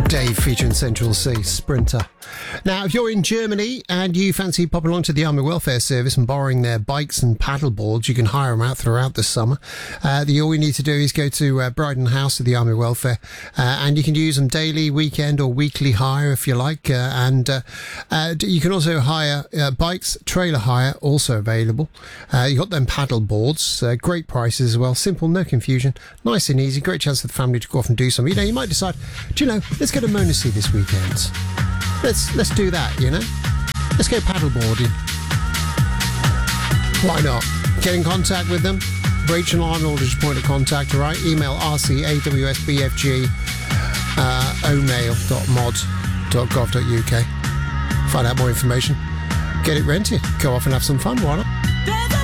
Dave featuring Central C, Sprinter. Now, if you're in Germany and you fancy popping along to the Army Welfare Service and borrowing their bikes and paddle boards, you can hire them out throughout the summer. All you need to do is go to Bryden House of the Army Welfare, and you can use them daily, weekend or weekly hire if you like. And you can also hire bikes, trailer hire, also available. You got them paddle boards, great prices as well, simple, no confusion, nice and easy, great chance for the family to go off and do something. You know, you might decide, let's go to Monacy this weekend. Let's do that, Let's go paddleboarding. Why not? Get in contact with them. Rachel Arnold is your point of contact, all right? Email rcawsbfg omail.mod.gov.uk. Find out more information. Get it rented. Go off and have some fun, why not?